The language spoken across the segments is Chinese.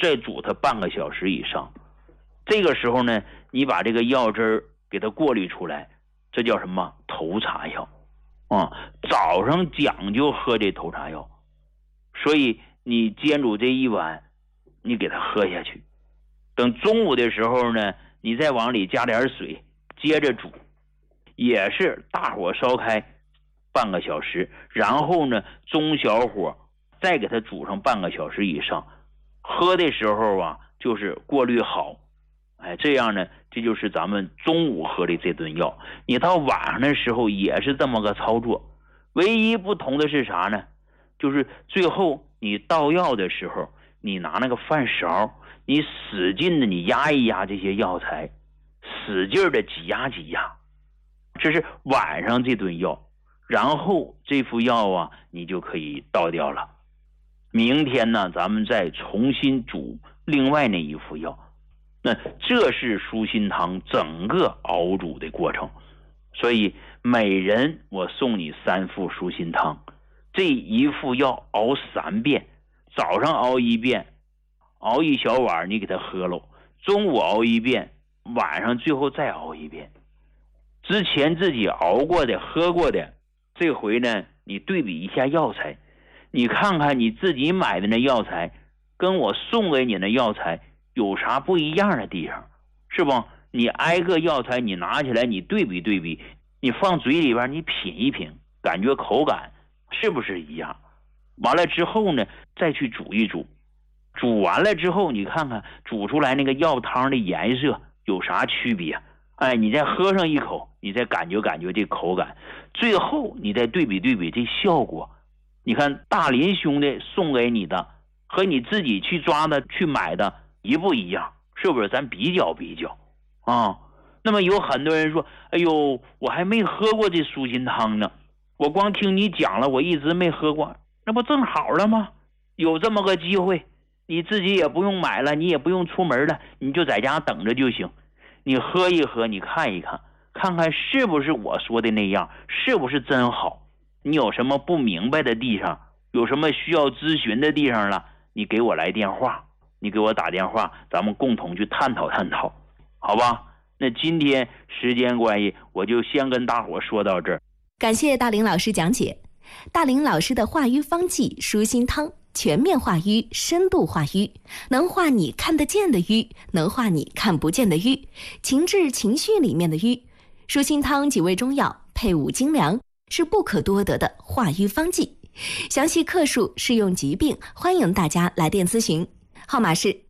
再煮它半个小时以上。这个时候呢，你把这个药汁给它过滤出来，这叫什么？头茶药早上讲究喝这头茶药，所以你煎煮这一碗，你给它喝下去。等中午的时候呢，你再往里加点水，接着煮，也是大火烧开半个小时，然后呢中小火再给它煮上半个小时以上。喝的时候啊，就是过滤好，这样呢，这就是咱们中午喝的这顿药。你到晚上的时候也是这么个操作，唯一不同的是啥呢？就是最后你倒药的时候，你拿那个饭勺，你使劲的你压一压这些药材，使劲的挤压挤压，这是晚上这顿药。然后这副药啊，你就可以倒掉了。明天呢，咱们再重新煮另外那一副药。那这是舒心汤整个熬煮的过程。所以每人我送你3副舒心汤，这一副药熬3遍，早上熬1遍，熬一小碗你给它喝喽，中午熬1遍，晚上最后再熬1遍。之前自己熬过的喝过的，这回呢你对比一下药材，你看看你自己买的那药材跟我送给你的药材有啥不一样的地方，是不？你挨个药材你拿起来你对比对比，你放嘴里边你品一品，感觉口感是不是一样？完了之后呢，再去煮一煮，煮完了之后你看看煮出来那个药汤的颜色有啥区别？你再喝上一口，你再感觉感觉这口感，最后你再对比对比这效果。你看大林兄弟送给你的和你自己去抓的去买的一不一样？是不是？咱比较比较那么有很多人说，哎呦，我还没喝过这舒心汤呢，我光听你讲了，我一直没喝过。那不正好了吗？有这么个机会，你自己也不用买了，你也不用出门了，你就在家等着就行。你喝一喝，你看一看，看看是不是我说的那样，是不是真好。你有什么不明白的地方，有什么需要咨询的地方了，你给我来电话，你给我打电话，咱们共同去探讨探讨，好吧？那今天时间关系，我就先跟大伙说到这儿。 感谢大林老师讲解。大林老师的化瘀方剂舒心汤，全面化瘀，深度化瘀，能化你看得见的瘀，能化你看不见的瘀，情志情绪里面的瘀。舒心汤几味中药配伍精粮，是不可多得的化瘀方剂。详细克数、适用疾病，欢迎大家来电咨询，号码是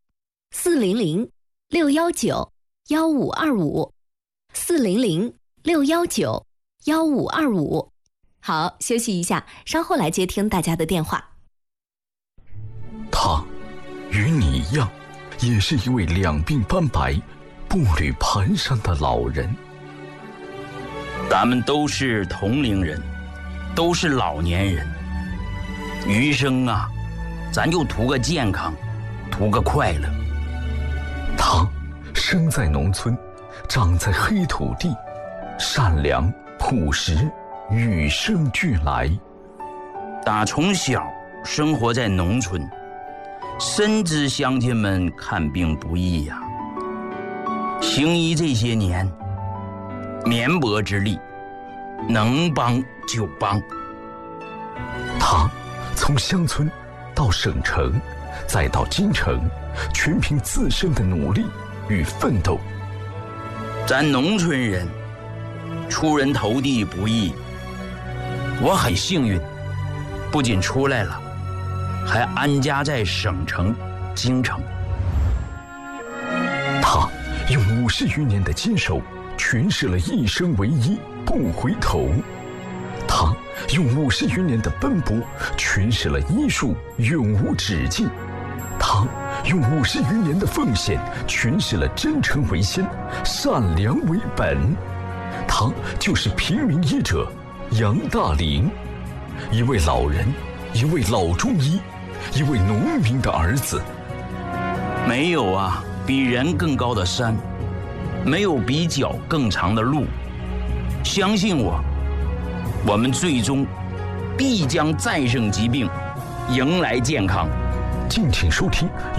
400-619-1525 400-619-1525。好，休息一下，稍后来接听大家的电话。 他与你一样，也是一位两鬓斑白、步履蹒跚的老人。 咱们都是同龄人，都是老年人，余生啊，咱就图个健康，图个快乐。 他生在农村，长在黑土地，善良朴实，与生俱来。 打从小生活在农村，深知乡亲们看病不易呀。行医这些年，绵薄之力，能帮就帮。 他从乡村到省城，再到京城，全凭自身的努力与奋斗。 咱农村人出人头地不易，我很幸运，不仅出来了，还安家在省城京城。 他用50余年的坚守诠释了一生为一不回头，他用50余年的奔波诠释了医术永无止境，他用50余年的奉献诠释了真诚为先，善良为本。他就是平民医者杨大林，一位老人，一位老中医，一位农民的儿子。 没有啊比人更高的山，没有比脚更长的路。相信我，我们最终必将战胜疾病，迎来健康。 敬请收听